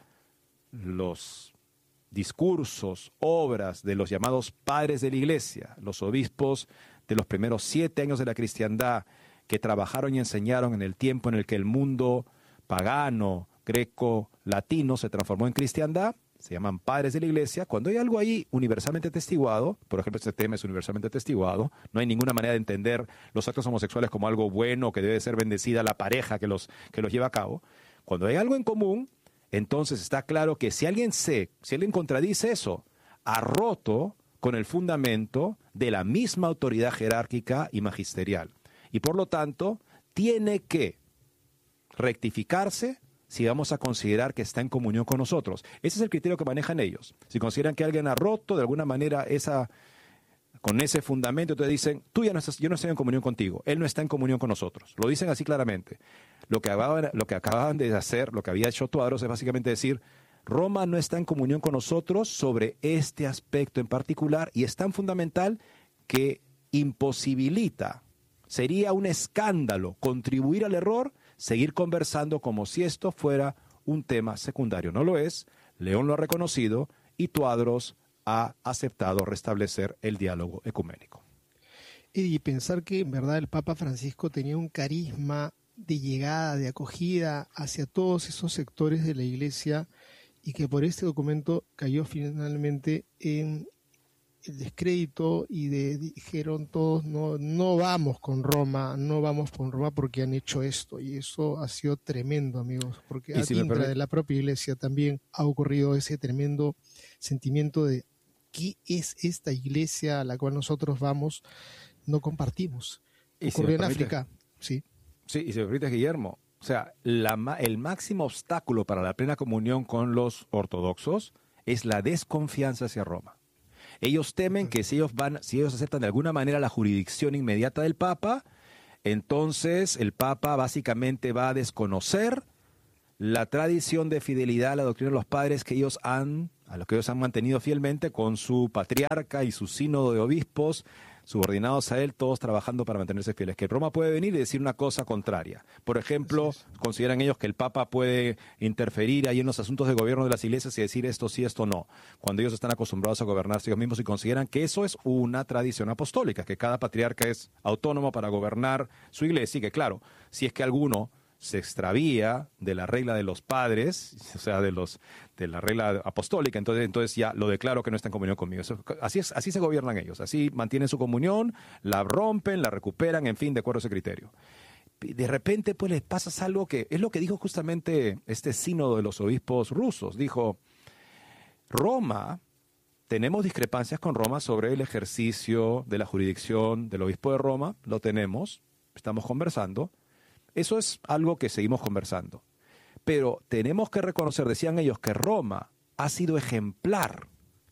[SPEAKER 2] los discursos, obras de los llamados padres de la Iglesia, los obispos de los primeros siete años de la cristiandad que trabajaron y enseñaron en el tiempo en el que el mundo pagano, greco, latino se transformó en cristiandad, se llaman padres de la Iglesia. Cuando hay algo ahí universalmente atestiguado, por ejemplo, este tema es universalmente atestiguado, no hay ninguna manera de entender los actos homosexuales como algo bueno, que debe ser bendecida la pareja que los, que los lleva a cabo. Cuando hay algo en común, entonces está claro que si alguien se, si alguien contradice eso, ha roto con el fundamento de la misma autoridad jerárquica y magisterial. Y por lo tanto, tiene que rectificarse si vamos a considerar que está en comunión con nosotros. Ese es el criterio que manejan ellos. Si consideran que alguien ha roto de alguna manera esa, con ese fundamento, entonces dicen, tú ya no estás, yo no estoy en comunión contigo, él no está en comunión con nosotros. Lo dicen así claramente. Lo que acababan, lo que acababan de hacer, lo que había hecho Tuadros es básicamente decir, Roma no está en comunión con nosotros sobre este aspecto en particular y es tan fundamental que imposibilita, sería un escándalo contribuir al error, seguir conversando como si esto fuera un tema secundario. No lo es, León lo ha reconocido y Tuadros ha aceptado restablecer el diálogo ecuménico.
[SPEAKER 1] Y pensar que en verdad el Papa Francisco tenía un carisma de llegada, de acogida hacia todos esos sectores de la Iglesia y que por este documento cayó finalmente en el descrédito y de, dijeron todos no, no vamos con Roma, no vamos con Roma porque han hecho esto y eso ha sido tremendo, amigos, porque a tinta de la propia Iglesia también ha ocurrido ese tremendo sentimiento de ¿qué es esta Iglesia a la cual nosotros vamos? No compartimos. ocurrió en África, sí.
[SPEAKER 2] Sí, y si me permites, Guillermo, o sea, la, el máximo obstáculo para la plena comunión con los ortodoxos es la desconfianza hacia Roma. Ellos temen que si ellos van, si ellos aceptan de alguna manera la jurisdicción inmediata del Papa, entonces el Papa básicamente va a desconocer la tradición de fidelidad a la doctrina de los padres que ellos han, a lo que ellos han mantenido fielmente con su patriarca y su sínodo de obispos, subordinados a él, todos trabajando para mantenerse fieles. Que Roma puede venir y decir una cosa contraria. Por ejemplo, consideran ellos que el Papa puede interferir ahí en los asuntos de gobierno de las iglesias y decir esto sí, esto no, cuando ellos están acostumbrados a gobernarse ellos mismos y consideran que eso es una tradición apostólica, que cada patriarca es autónomo para gobernar su iglesia y que, claro, si es que alguno se extravía de la regla de los padres, o sea, de los de la regla apostólica, entonces, entonces ya lo declaro que no está en comunión conmigo. Eso, así, es, así se gobiernan ellos, así mantienen su comunión, la rompen, la recuperan, en fin, de acuerdo a ese criterio. De repente, pues, les pasa algo que es lo que dijo justamente este sínodo de los obispos rusos. Dijo, Roma, tenemos discrepancias con Roma sobre el ejercicio de la jurisdicción del obispo de Roma, lo tenemos, estamos conversando. Eso es algo que seguimos conversando. Pero tenemos que reconocer, decían ellos, que Roma ha sido ejemplar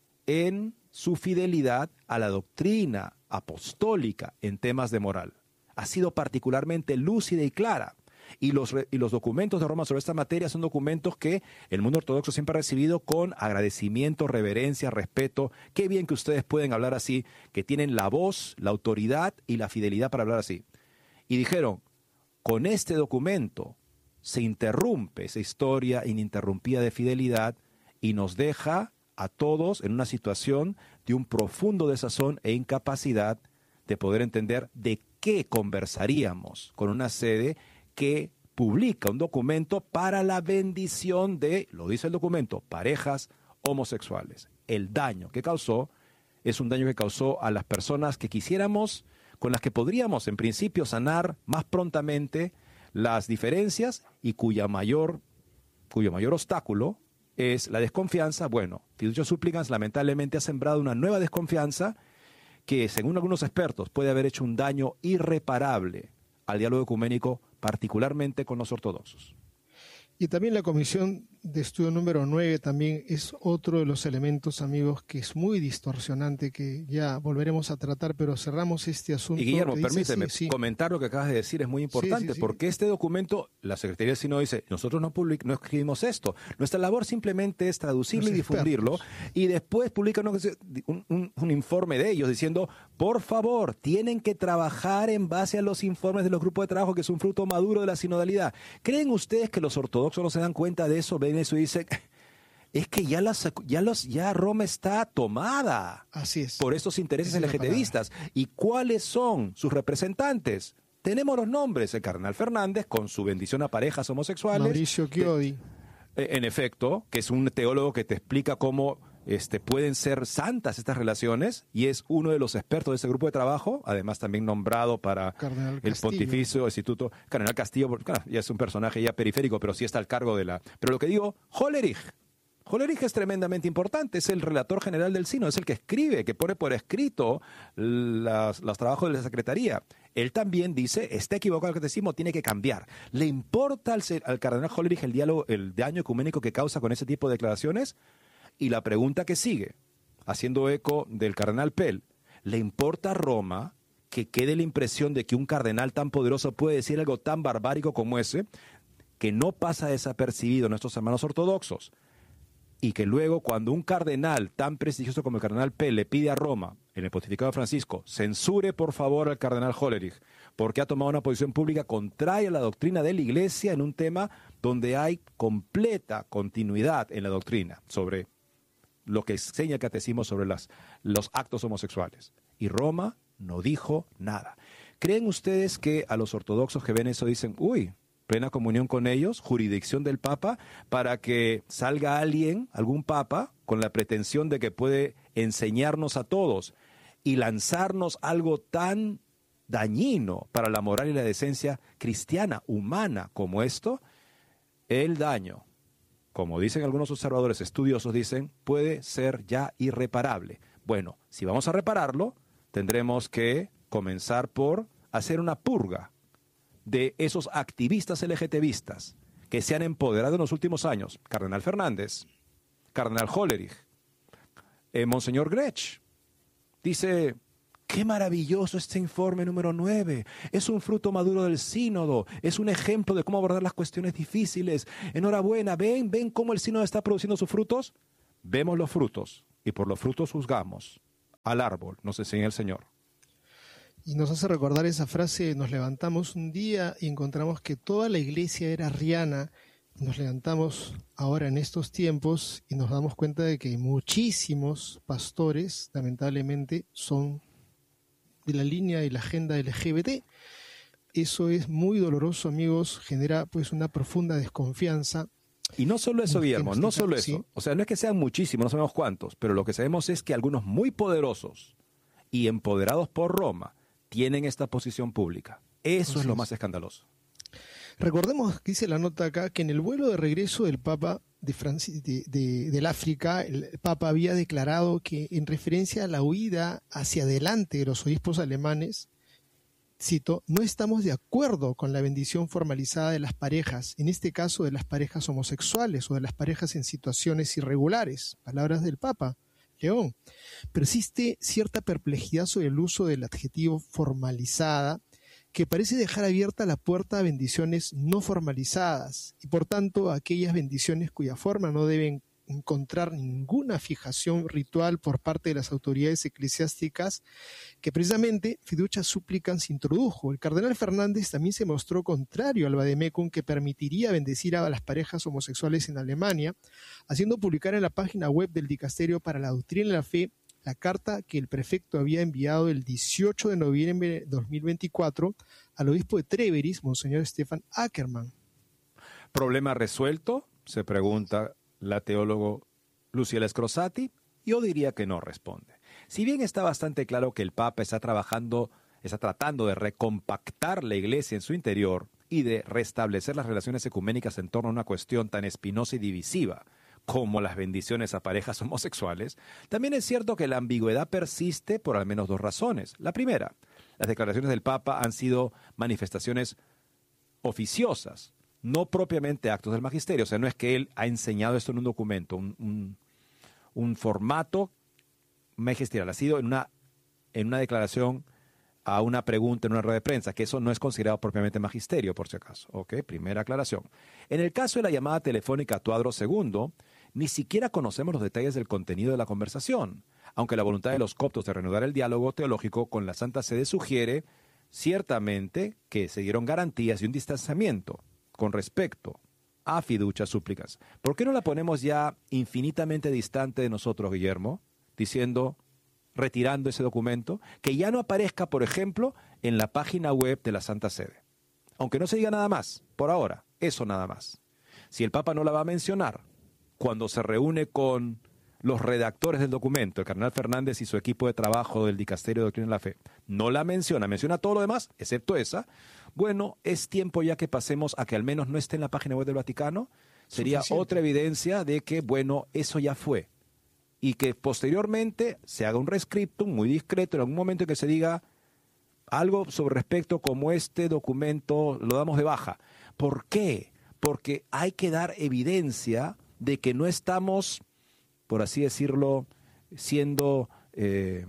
[SPEAKER 2] en su fidelidad a la doctrina apostólica en temas de moral. Ha sido particularmente lúcida y clara. Y los, y los documentos de Roma sobre esta materia son documentos que el mundo ortodoxo siempre ha recibido con agradecimiento, reverencia, respeto. Qué bien que ustedes pueden hablar así, que tienen la voz, la autoridad y la fidelidad para hablar así. Y dijeron, con este documento se interrumpe esa historia ininterrumpida de fidelidad y nos deja a todos en una situación de un profundo desazón e incapacidad de poder entender de qué conversaríamos con una sede que publica un documento para la bendición de, lo dice el documento, parejas homosexuales. El daño que causó es un daño que causó a las personas que quisiéramos, con las que podríamos en principio sanar más prontamente las diferencias y cuya mayor, cuyo mayor obstáculo es la desconfianza. Bueno, Fiducia Supplicans lamentablemente ha sembrado una nueva desconfianza que, según algunos expertos, puede haber hecho un daño irreparable al diálogo ecuménico, particularmente con los ortodoxos.
[SPEAKER 1] Y también la comisión de estudio número nueve también es otro de los elementos, amigos, que es muy distorsionante, que ya volveremos a tratar, pero cerramos este asunto.
[SPEAKER 2] Y Guillermo,
[SPEAKER 1] dice,
[SPEAKER 2] permíteme,
[SPEAKER 1] sí, sí.
[SPEAKER 2] comentar lo que acabas de decir es muy importante, sí, sí, sí. Porque este documento, la Secretaría del Sínodo dice, nosotros no, public no escribimos esto, nuestra labor simplemente es traducirlo los y difundirlo, expertos. Y después publican un, un, un informe de ellos diciendo, por favor, tienen que trabajar en base a los informes de los grupos de trabajo, que es un fruto maduro de la sinodalidad. ¿Creen ustedes que los ortodoxos no se dan cuenta de eso? Ven eso y dicen, es que ya, las, ya, los, ya Roma está tomada.
[SPEAKER 1] Así es.
[SPEAKER 2] Por estos intereses LGTBistas. ¿Y cuáles son sus representantes? Tenemos los nombres, el cardenal Fernández con su bendición a parejas homosexuales.
[SPEAKER 1] Mauricio Chiodi.
[SPEAKER 2] Eh, en efecto, que es un teólogo que te explica cómo este, pueden ser santas estas relaciones y es uno de los expertos de ese grupo de trabajo, además también nombrado para el Pontificio Instituto. Cardenal Castillo, claro, ya es un personaje ya periférico, pero sí está al cargo de la... Pero lo que digo, Hollerich. Hollerich es tremendamente importante, es el relator general del sínodo, es el que escribe, que pone por escrito las, los trabajos de la Secretaría. Él también dice, está equivocado el catecismo, tiene que cambiar. ¿Le importa al, al cardenal Hollerich el diálogo, el daño ecuménico que causa con ese tipo de declaraciones? Y la pregunta que sigue, haciendo eco del cardenal Pell, ¿le importa a Roma que quede la impresión de que un cardenal tan poderoso puede decir algo tan barbárico como ese, que no pasa desapercibido a nuestros hermanos ortodoxos? Y que luego, cuando un cardenal tan prestigioso como el cardenal Pell le pide a Roma, en el pontificado de Francisco, censure por favor al cardenal Hollerich, porque ha tomado una posición pública contraria a la doctrina de la Iglesia en un tema donde hay completa continuidad en la doctrina sobre lo que enseña el catecismo sobre las, los actos homosexuales. Y Roma no dijo nada. ¿Creen ustedes que a los ortodoxos que ven eso dicen, uy, plena comunión con ellos, jurisdicción del Papa, para que salga alguien, algún Papa, con la pretensión de que puede enseñarnos a todos y lanzarnos algo tan dañino para la moral y la decencia cristiana, humana, como esto? El daño, como dicen algunos observadores estudiosos, dicen, puede ser ya irreparable. Bueno, si vamos a repararlo, tendremos que comenzar por hacer una purga de esos activistas LGTBistas que se han empoderado en los últimos años. Cardenal Fernández, Cardenal Hollerich, eh, Monseñor Grech. Dice, qué maravilloso este informe número nueve. Es un fruto maduro del sínodo. Es un ejemplo de cómo abordar las cuestiones difíciles. Enhorabuena, ven, ven cómo el sínodo está produciendo sus frutos. Vemos los frutos y por los frutos juzgamos. Al árbol, nos enseña el Señor.
[SPEAKER 1] Y nos hace recordar esa frase, nos levantamos un día y encontramos que toda la iglesia era arriana. Nos levantamos ahora en estos tiempos y nos damos cuenta de que muchísimos pastores, lamentablemente, son de la línea y la agenda L G B T. Eso es muy doloroso, amigos, genera pues una profunda desconfianza.
[SPEAKER 2] Y no solo eso, Guillermo, no solo eso.
[SPEAKER 1] Sí.
[SPEAKER 2] O sea, no es que sean muchísimos, no sabemos cuántos, pero lo que sabemos es que algunos muy poderosos y empoderados por Roma tienen esta posición pública. Eso Así es lo más escandaloso.
[SPEAKER 1] Recordemos que dice la nota acá que en el vuelo de regreso del Papa de Francis, de, de, del África, el Papa había declarado que en referencia a la huida hacia adelante de los obispos alemanes, cito, no estamos de acuerdo con la bendición formalizada de las parejas, en este caso de las parejas homosexuales o de las parejas en situaciones irregulares, palabras del Papa León. Persiste cierta perplejidad sobre el uso del adjetivo formalizada, que parece dejar abierta la puerta a bendiciones no formalizadas y por tanto a aquellas bendiciones cuya forma no deben encontrar ninguna fijación ritual por parte de las autoridades eclesiásticas, que precisamente Fiducia Supplicans introdujo. El cardenal Fernández también se mostró contrario al vademecum que permitiría bendecir a las parejas homosexuales en Alemania, haciendo publicar en la página web del Dicasterio para la Doctrina de la Fe la carta que el prefecto había enviado el dieciocho de noviembre de dos mil veinticuatro al obispo de Treveris, Monseñor Stefan Ackermann.
[SPEAKER 2] ¿Problema resuelto?, se pregunta la teólogo Luciela Scrosati. Yo diría que no, responde. Si bien está bastante claro que el Papa está trabajando, está tratando de recompactar la Iglesia en su interior y de restablecer las relaciones ecuménicas en torno a una cuestión tan espinosa y divisiva como las bendiciones a parejas homosexuales, también es cierto que la ambigüedad persiste por al menos dos razones. La primera, las declaraciones del Papa han sido manifestaciones oficiosas, no propiamente actos del magisterio. O sea, no es que él ha enseñado esto en un documento, un, un, un formato magisterial. Ha sido en una, en una declaración a una pregunta en una rueda de prensa, que eso no es considerado propiamente magisterio, por si acaso. Ok, primera aclaración. En el caso de la llamada telefónica a Tuadro segundo, ni siquiera conocemos los detalles del contenido de la conversación, aunque la voluntad de los coptos de reanudar el diálogo teológico con la Santa Sede sugiere ciertamente que se dieron garantías y un distanciamiento con respecto a Fiducia Supplicans. ¿Por qué no la ponemos ya infinitamente distante de nosotros, Guillermo, diciendo, retirando ese documento, que ya no aparezca, por ejemplo, en la página web de la Santa Sede? Aunque no se diga nada más, por ahora, eso nada más. Si el Papa no la va a mencionar cuando se reúne con los redactores del documento, el cardenal Fernández y su equipo de trabajo del Dicasterio de Doctrina de la Fe, no la menciona, menciona todo lo demás, excepto esa, bueno, es tiempo ya que pasemos a que al menos no esté en la página web del Vaticano. Sería Suficiente. Otra evidencia de que, bueno, eso ya fue. Y que posteriormente se haga un rescriptum muy discreto en algún momento en que se diga algo sobre respecto como este documento lo damos de baja. ¿Por qué? Porque hay que dar evidencia de que no estamos, por así decirlo, siendo eh,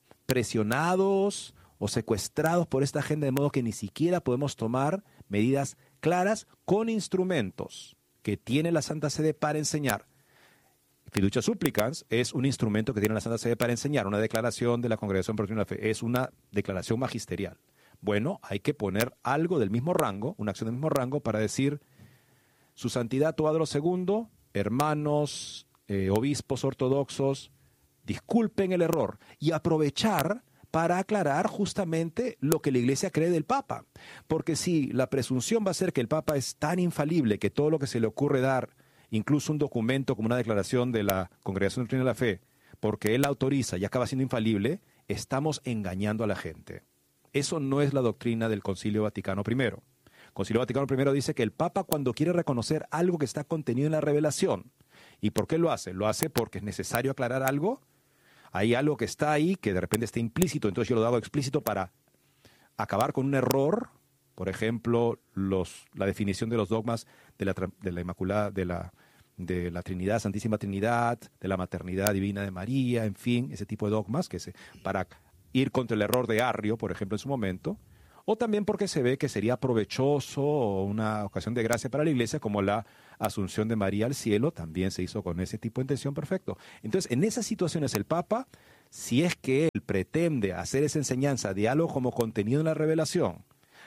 [SPEAKER 2] presionados o secuestrados por esta agenda, de modo que ni siquiera podemos tomar medidas claras con instrumentos que tiene la Santa Sede para enseñar. Fiducia Supplicans es un instrumento que tiene la Santa Sede para enseñar, una declaración de la Congregación por la Doctrina de la Fe, es una declaración magisterial. Bueno, hay que poner algo del mismo rango, una acción del mismo rango para decir, Su Santidad Tuadro segundo, hermanos, eh, obispos ortodoxos, disculpen el error, y aprovechar para aclarar justamente lo que la Iglesia cree del Papa. Porque si la presunción va a ser que el Papa es tan infalible que todo lo que se le ocurre dar, incluso un documento como una declaración de la Congregación de Doctrina de la Fe, porque él la autoriza y acaba siendo infalible, estamos engañando a la gente. Eso no es la doctrina del Concilio Vaticano primero. El Concilio Vaticano primero dice que el Papa, cuando quiere reconocer algo que está contenido en la revelación, ¿y por qué lo hace? Lo hace porque es necesario aclarar algo. Hay algo que está ahí, que de repente está implícito, entonces yo lo hago explícito para acabar con un error, por ejemplo, los, la definición de los dogmas de la, de la Inmaculada, de la, de la Trinidad, Santísima Trinidad, de la maternidad divina de María, en fin, ese tipo de dogmas que se, para ir contra el error de Arrio, por ejemplo, en su momento, o también porque se ve que sería provechoso o una ocasión de gracia para la Iglesia, como la Asunción de María al cielo, también se hizo con ese tipo de intención, perfecto. Entonces, en esas situaciones el Papa, si es que él pretende hacer esa enseñanza, diálogo como contenido en la revelación,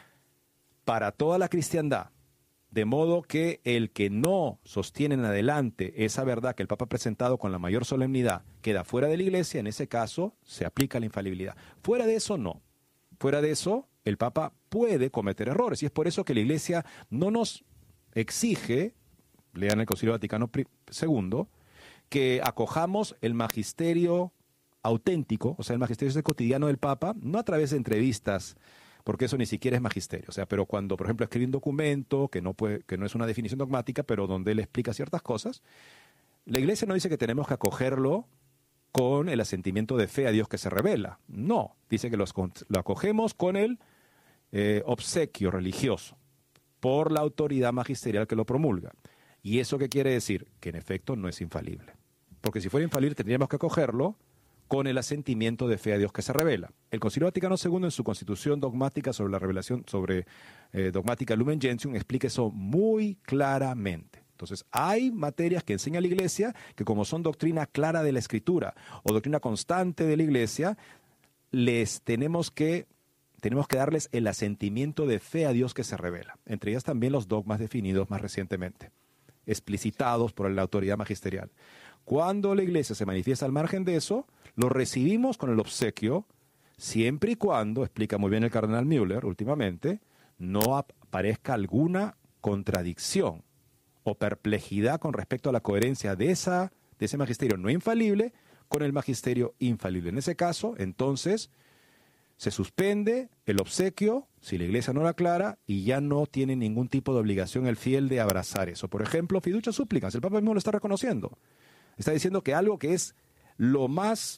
[SPEAKER 2] para toda la cristiandad, de modo que el que no sostiene en adelante esa verdad que el Papa ha presentado con la mayor solemnidad queda fuera de la Iglesia, en ese caso se aplica la infalibilidad. Fuera de eso, no. Fuera de eso, el Papa puede cometer errores, y es por eso que la Iglesia no nos exige, lean el Concilio Vaticano segundo, que acojamos el magisterio auténtico, o sea, el magisterio cotidiano del Papa, no a través de entrevistas, porque eso ni siquiera es magisterio. O sea, pero cuando, por ejemplo, escribe un documento que no, puede, que no es una definición dogmática, pero donde él explica ciertas cosas, la Iglesia no dice que tenemos que acogerlo con el asentimiento de fe a Dios que se revela. No, dice que los, lo acogemos con el eh, obsequio religioso por la autoridad magisterial que lo promulga. ¿Y eso qué quiere decir? Que en efecto no es infalible. Porque si fuera infalible tendríamos que acogerlo con el asentimiento de fe a Dios que se revela. El Concilio Vaticano segundo, en su Constitución dogmática sobre la revelación, sobre eh, dogmática Lumen Gentium, explica eso muy claramente. Entonces, hay materias que enseña la Iglesia que, como son doctrina clara de la Escritura o doctrina constante de la Iglesia, les tenemos que, tenemos que darles el asentimiento de fe a Dios que se revela. Entre ellas también los dogmas definidos más recientemente, explicitados por la autoridad magisterial. Cuando la Iglesia se manifiesta al margen de eso, lo recibimos con el obsequio, siempre y cuando, explica muy bien el cardenal Müller últimamente, no aparezca alguna contradicción o perplejidad con respecto a la coherencia de, esa, de ese magisterio no infalible con el magisterio infalible. En ese caso, entonces, se suspende el obsequio, si la Iglesia no lo aclara, y ya no tiene ningún tipo de obligación el fiel de abrazar eso. Por ejemplo, fiducia supplicans, el Papa mismo lo está reconociendo. Está diciendo que algo que es lo más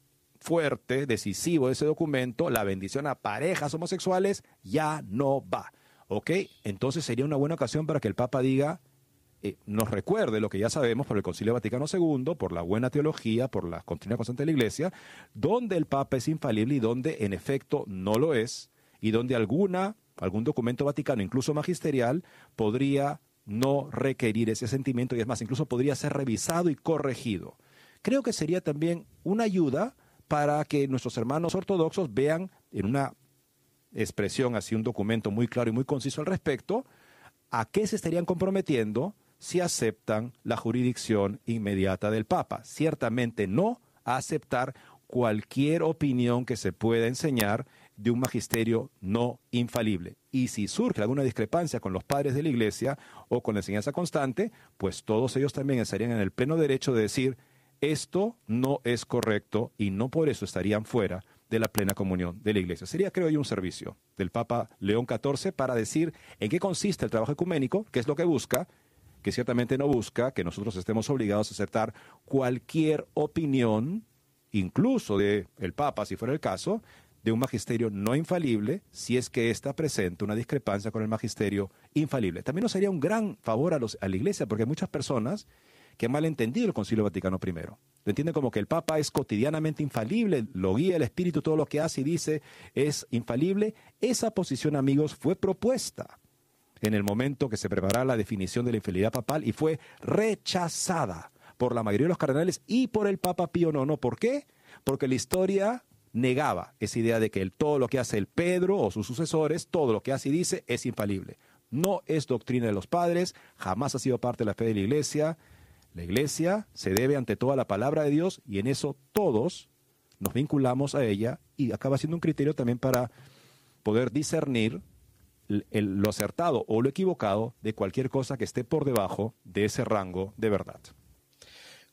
[SPEAKER 2] fuerte, decisivo de ese documento, la bendición a parejas homosexuales, ya no va. ¿Ok? Entonces sería una buena ocasión para que el Papa diga, eh, nos recuerde lo que ya sabemos por el Concilio Vaticano segundo, por la buena teología, por la doctrina constante de la Iglesia, donde el Papa es infalible y donde en efecto no lo es, y donde alguna, algún documento vaticano, incluso magisterial, podría no requerir ese sentimiento, y es más, incluso podría ser revisado y corregido. Creo que sería también una ayuda para que nuestros hermanos ortodoxos vean en una expresión así, un documento muy claro y muy conciso al respecto, a qué se estarían comprometiendo si aceptan la jurisdicción inmediata del Papa. Ciertamente no a aceptar cualquier opinión que se pueda enseñar de un magisterio no infalible. Y si surge alguna discrepancia con los padres de la Iglesia o con la enseñanza constante, pues todos ellos también estarían en el pleno derecho de decir, esto no es correcto, y no por eso estarían fuera de la plena comunión de la Iglesia. Sería, creo yo, un servicio del Papa León catorce para decir en qué consiste el trabajo ecuménico, qué es lo que busca, que ciertamente no busca que nosotros estemos obligados a aceptar cualquier opinión, incluso del Papa, si fuera el caso, de un magisterio no infalible, si es que ésta presenta una discrepancia con el magisterio infalible. También nos haría un gran favor a, los, a la Iglesia, porque hay muchas personas que han malentendido el Concilio Vaticano primero. Lo entienden como que el Papa es cotidianamente infalible, lo guía el Espíritu, todo lo que hace y dice es infalible. Esa posición, amigos, fue propuesta en el momento que se preparaba la definición de la infalibilidad papal y fue rechazada por la mayoría de los cardenales y por el Papa Pío noveno. ¿Por qué? Porque la historia negaba esa idea de que el, todo lo que hace el Pedro o sus sucesores, todo lo que hace y dice es infalible. No es doctrina de los padres, jamás ha sido parte de la fe de la Iglesia. La Iglesia se debe ante todo a la palabra de Dios y en eso todos nos vinculamos a ella, y acaba siendo un criterio también para poder discernir el, el, lo acertado o lo equivocado de cualquier cosa que esté por debajo de ese rango de verdad.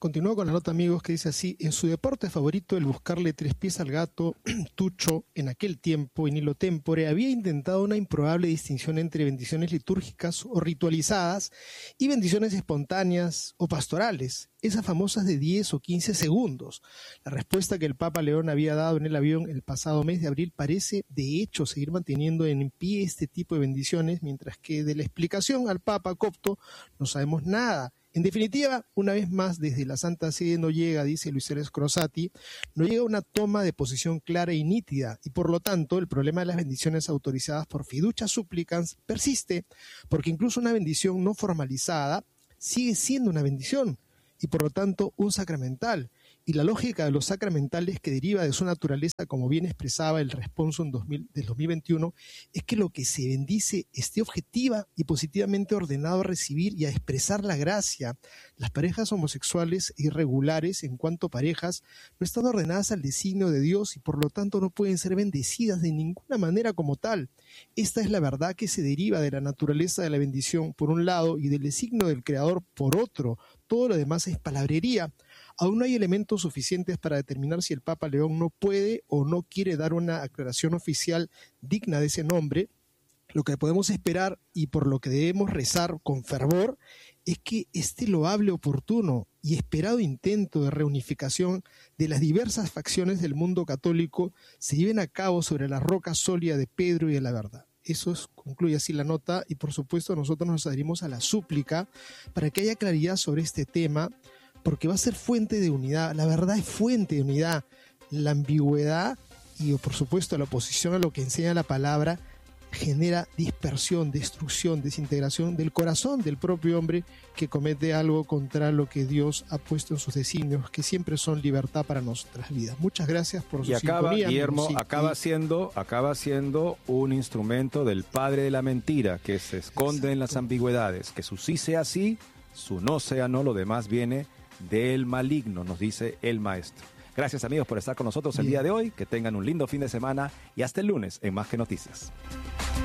[SPEAKER 1] Continúo con la nota, amigos, que dice así: en su deporte favorito, el buscarle tres pies al gato, Tucho, en aquel tiempo, en hilo tempore, había intentado una improbable distinción entre bendiciones litúrgicas o ritualizadas y bendiciones espontáneas o pastorales, esas famosas de diez o quince segundos. La respuesta que el Papa León había dado en el avión el pasado mes de abril parece, de hecho, seguir manteniendo en pie este tipo de bendiciones, mientras que de la explicación al Papa copto no sabemos nada. En definitiva, una vez más, desde la Santa Sede no llega, dice Luis Ceres Crosati, no llega una toma de posición clara y nítida, y por lo tanto el problema de las bendiciones autorizadas por fiducia supplicans persiste, porque incluso una bendición no formalizada sigue siendo una bendición, y por lo tanto un sacramental. Y la lógica de los sacramentales, que deriva de su naturaleza, como bien expresaba el Responsum del dos mil veintiuno, es que lo que se bendice esté objetiva y positivamente ordenado a recibir y a expresar la gracia. Las parejas homosexuales irregulares, en cuanto parejas, no están ordenadas al designio de Dios y por lo tanto no pueden ser bendecidas de ninguna manera como tal. Esta es la verdad que se deriva de la naturaleza de la bendición por un lado y del designio del Creador por otro. Todo lo demás es palabrería. Aún no hay elementos suficientes para determinar si el Papa León no puede o no quiere dar una aclaración oficial digna de ese nombre. Lo que podemos esperar y por lo que debemos rezar con fervor es que este loable, oportuno y esperado intento de reunificación de las diversas facciones del mundo católico se lleven a cabo sobre la roca sólida de Pedro y de la verdad. Eso es, concluye así la nota, y por supuesto nosotros nos adherimos a la súplica para que haya claridad sobre este tema, porque va a ser fuente de unidad. La verdad es fuente de unidad. La ambigüedad y por supuesto la oposición a lo que enseña la palabra genera dispersión, destrucción, desintegración del corazón del propio hombre que comete algo contra lo que Dios ha puesto en sus designios, que siempre son libertad para nuestras vidas. Muchas gracias por su
[SPEAKER 2] y acaba,
[SPEAKER 1] sintonía.
[SPEAKER 2] Guillermo,
[SPEAKER 1] sí,
[SPEAKER 2] acaba
[SPEAKER 1] y...
[SPEAKER 2] siendo, acaba siendo un instrumento del padre de la mentira, que se esconde Exacto. en las ambigüedades, que su sí sea sí, su no sea no, lo demás viene del maligno, nos dice el maestro. Gracias, amigos, por estar con nosotros el Bien. día de hoy. Que tengan un lindo fin de semana y hasta el lunes en Más que Noticias.